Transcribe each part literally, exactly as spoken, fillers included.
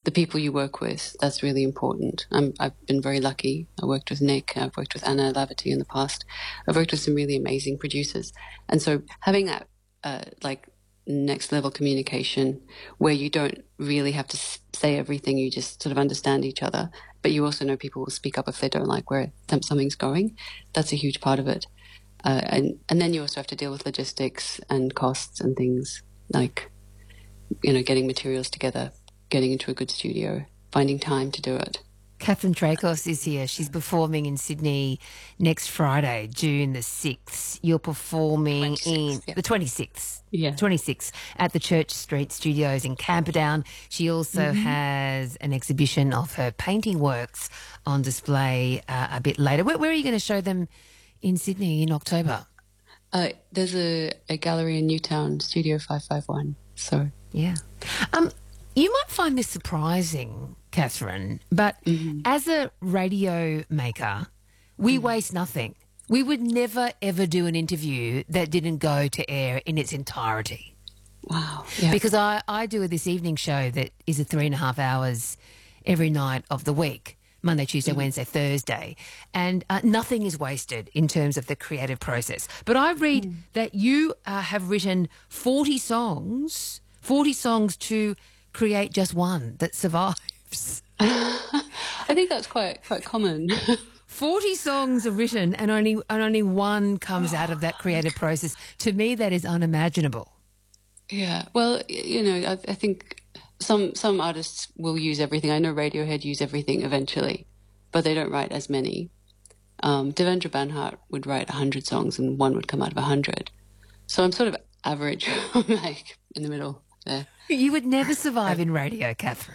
the people you work with, that's really important. I'm, I've been very lucky. I worked with Nick, I've worked with Anna Laverty in the past. I've worked with some really amazing producers. And so having that uh, like next level communication where you don't really have to say everything, you just sort of understand each other, but you also know people will speak up if they don't like where something's going. That's a huge part of it. Uh, and, and then you also have to deal with logistics and costs and things like, you know, getting materials together, getting into a good studio, finding time to do it. Catherine Trakos is here. She's performing in Sydney next Friday, June the sixth. You're performing in yeah. the twenty-sixth. Yeah. twenty-sixth at the Church Street Studios in Camperdown. She also mm-hmm. has an exhibition of her painting works on display uh, a bit later. Where, where are you going to show them in Sydney in October? Uh, there's a, a gallery in Newtown, Studio five five one. So yeah. Um, you might find this surprising, Catherine, but mm-hmm. as a radio maker, we mm-hmm. waste nothing. We would never, ever do an interview that didn't go to air in its entirety. Wow. Yeah. Because I, I do this evening show that is a three and a half hours every night of the week, Monday, Tuesday, mm-hmm. Wednesday, Thursday, and uh, nothing is wasted in terms of the creative process. But I read mm. that you uh, have written forty songs, forty songs to create just one that survives. I think that's quite quite common. forty songs are written and only and only one comes out of that creative process. To me, that is unimaginable. Yeah, well, you know, I, I think some some artists will use everything. I know Radiohead use everything eventually, but they don't write as many. Um, Devendra Banhart would write one hundred songs and one would come out of one hundred. So I'm sort of average, like in the middle there. You would never survive in radio, Catherine.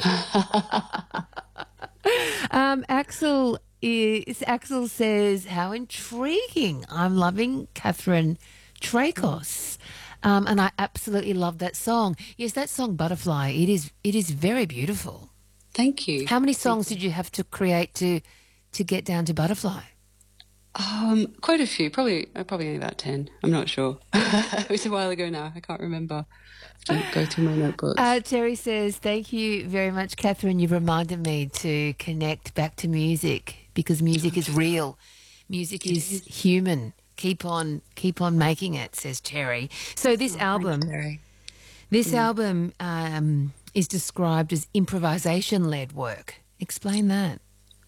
um, Axel is Axel says, "How intriguing! I'm loving Catherine Trakos, um, and I absolutely love that song. Yes, that song Butterfly. It is it is very beautiful. Thank you. How many songs did you have to create to to get down to Butterfly? Um, quite a few. Probably probably only about ten. I'm not sure. It was a while ago now. I can't remember. To go through my notebooks. Uh, Terry says, thank you very much, Catherine. You've reminded me to connect back to music because music is real. Music is human. Keep on keep on making it, says Terry. So this oh, album, thanks, Terry. this yeah. album um, is described as improvisation-led work. Explain that.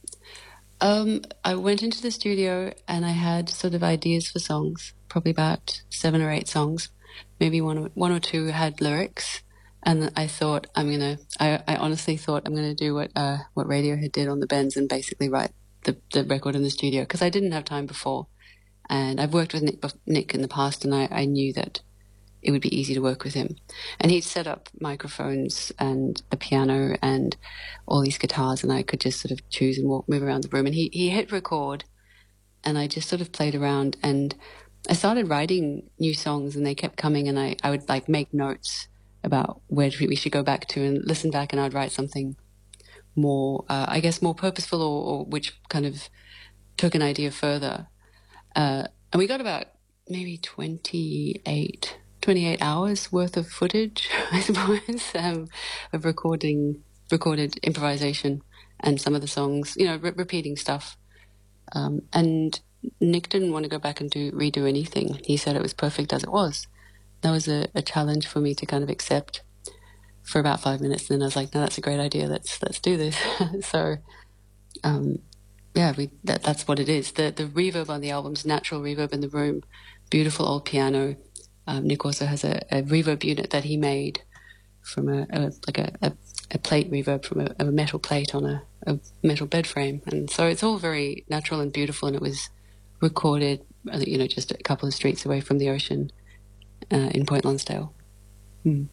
Um, I went into the studio and I had sort of ideas for songs, probably about seven or eight songs. Maybe one or, one or two had lyrics, and I thought I'm gonna. I, I honestly thought I'm gonna do what uh, what Radiohead did on the Bends and basically write the, the record in the studio because I didn't have time before, and I've worked with Nick Nick in the past, and I, I knew that it would be easy to work with him, and he'd set up microphones and a piano and all these guitars, and I could just sort of choose and walk move around the room, and he he hit record, and I just sort of played around and. I started writing new songs and they kept coming and I, I would like make notes about where we should go back to and listen back and I'd write something more, uh, I guess more purposeful or, or which kind of took an idea further. Uh, and we got about maybe twenty-eight, twenty-eight hours worth of footage, I suppose, um, of recording, recorded improvisation and some of the songs, you know, re- repeating stuff. Um, and Nick didn't want to go back and do redo anything. He said it was perfect as it was. That was a, a challenge for me to kind of accept for about five minutes. And then I was like, no, that's a great idea. Let's let's do this. so, um, yeah, we that, that's what it is. The the reverb on the album's natural reverb in the room, beautiful old piano. Um, Nick also has a, a reverb unit that he made from a, a like a, a, a plate reverb from a, a metal plate on a, a metal bed frame. And so it's all very natural and beautiful. And it was recorded, you know, just a couple of streets away from the ocean uh, in Point Lonsdale. Hmm.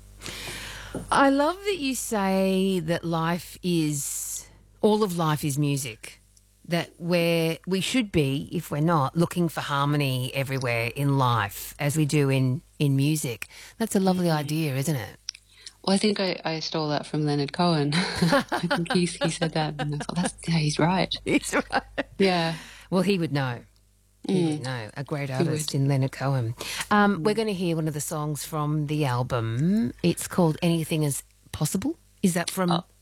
I love that you say that life is, all of life is music, that where we should be, if we're not, looking for harmony everywhere in life as we do in, in music. That's a lovely idea, isn't it? Well, I think I, I stole that from Leonard Cohen. I think he, he said that and I thought, that's, yeah, he's right. He's right. Yeah. Well, he would know. Mm. No, a great artist in Leonard Cohen. Um, mm. We're going to hear one of the songs from the album. It's called Anything Is Possible. Is that from... Oh,